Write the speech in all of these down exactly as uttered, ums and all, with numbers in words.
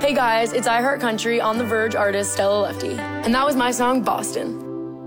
Hey guys, it's iHeart Country on The Verge artist Stella Lefty. And that was my song, Boston.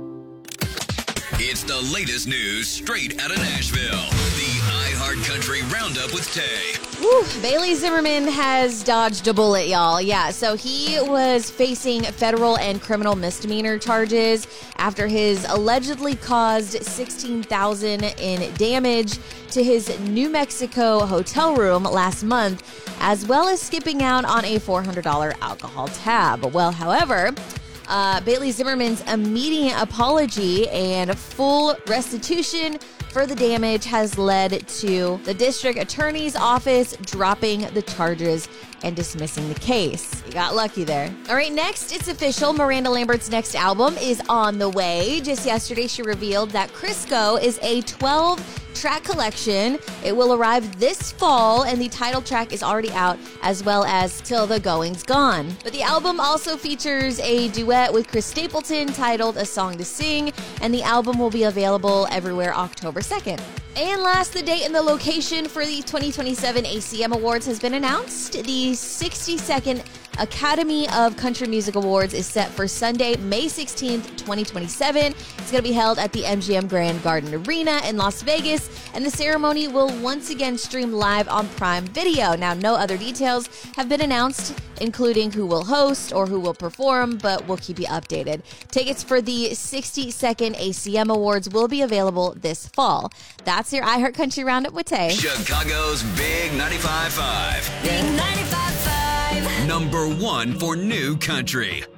It's the latest news straight out of Nashville. The iHeart Country Roundup with Tay. Woo, Bailey Zimmerman has dodged a bullet, y'all. Yeah, so he was facing federal and criminal misdemeanor charges after his allegedly caused sixteen thousand dollars in damage to his New Mexico hotel room last month, as well as skipping out on a four hundred dollars alcohol tab. Well, however, uh, Bailey Zimmerman's immediate apology and full restitution for the damage has led to the district attorney's office dropping the charges and dismissing the case. You got lucky there. All right, next, it's official. Miranda Lambert's next album is on the way. Just yesterday, she revealed that Crisco is a twelve-track collection. It will arrive this fall, and the title track is already out, as well as Till the Going's Gone. But the album also features a duet with Chris Stapleton titled A Song to Sing, and the album will be available everywhere October second. And last, the date and the location for the twenty twenty-seven A C M Awards has been announced. The sixty-second Academy of Country Music Awards is set for Sunday, May sixteenth, twenty twenty-seven. It's going to be held at the M G M Grand Garden Arena in Las Vegas, and the ceremony will once again stream live on Prime Video. Now, no other details have been announced, including who will host or who will perform, but we'll keep you updated. Tickets for the sixty-second A C M Awards will be available this fall. That's your iHeart Country Roundup with Tay. Chicago's Big ninety-five point five. Big ninety-five point five. Number one for new country.